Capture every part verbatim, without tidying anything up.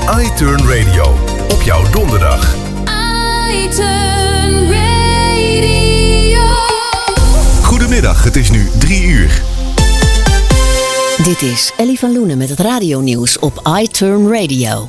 iTurn Radio. Op jouw donderdag. iTurn Radio. Goedemiddag, het is nu drie uur. Dit is Ellie van Loenen met het radionieuws op iTurn Radio.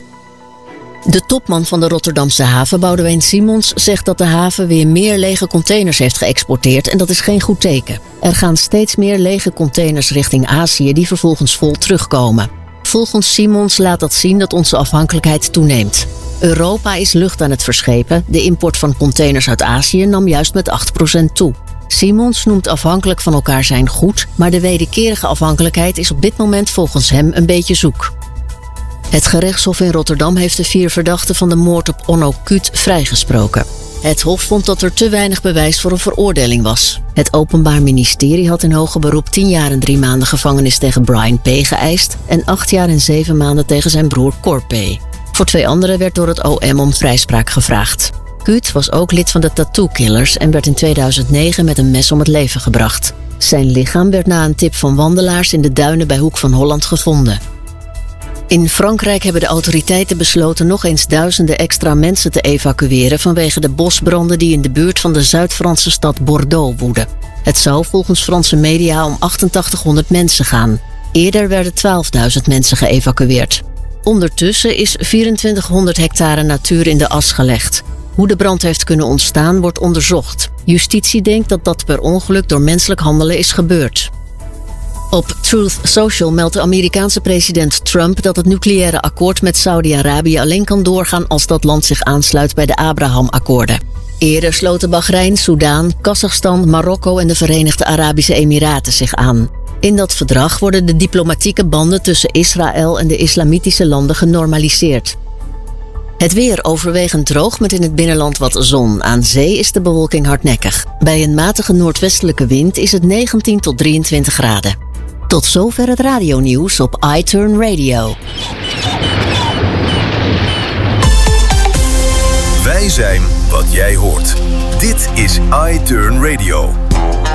De topman van de Rotterdamse haven, Boudewijn Simons, zegt dat de haven weer meer lege containers heeft geëxporteerd en dat is geen goed teken. Er gaan steeds meer lege containers richting Azië die vervolgens vol terugkomen. Volgens Simons laat dat zien dat onze afhankelijkheid toeneemt. Europa is lucht aan het verschepen. De import van containers uit Azië nam juist met acht procent toe. Simons noemt afhankelijk van elkaar zijn goed, maar de wederkerige afhankelijkheid is op dit moment volgens hem een beetje zoek. Het gerechtshof in Rotterdam heeft de vier verdachten van de moord op Onno Kuut vrijgesproken. Het hof vond dat er te weinig bewijs voor een veroordeling was. Het Openbaar Ministerie had in hoger beroep tien jaar en drie maanden gevangenis tegen Brian P. geëist en acht jaar en zeven maanden tegen zijn broer Cor P. Voor twee anderen werd door het O M om vrijspraak gevraagd. Kuut was ook lid van de Tattoo Killers en werd in tweeduizend negen met een mes om het leven gebracht. Zijn lichaam werd na een tip van wandelaars in de duinen bij Hoek van Holland gevonden. In Frankrijk hebben de autoriteiten besloten nog eens duizenden extra mensen te evacueren vanwege de bosbranden die in de buurt van de Zuid-Franse stad Bordeaux woeden. Het zou volgens Franse media om achtentachtighonderd mensen gaan. Eerder werden twaalfduizend mensen geëvacueerd. Ondertussen is vierentwintighonderd hectare natuur in de as gelegd. Hoe de brand heeft kunnen ontstaan wordt onderzocht. Justitie denkt dat dat per ongeluk door menselijk handelen is gebeurd. Op Truth Social meldt de Amerikaanse president Trump dat het nucleaire akkoord met Saudi-Arabië alleen kan doorgaan als dat land zich aansluit bij de Abraham-akkoorden. Eerder sloten Bahrein, Soedan, Kazachstan, Marokko en de Verenigde Arabische Emiraten zich aan. In dat verdrag worden de diplomatieke banden tussen Israël en de islamitische landen genormaliseerd. Het weer overwegend droog met in het binnenland wat zon. Aan zee is de bewolking hardnekkig. Bij een matige noordwestelijke wind is het negentien tot drieëntwintig graden. Tot zover het radionieuws op iTurn Radio. Wij zijn wat jij hoort. Dit is iTurn Radio.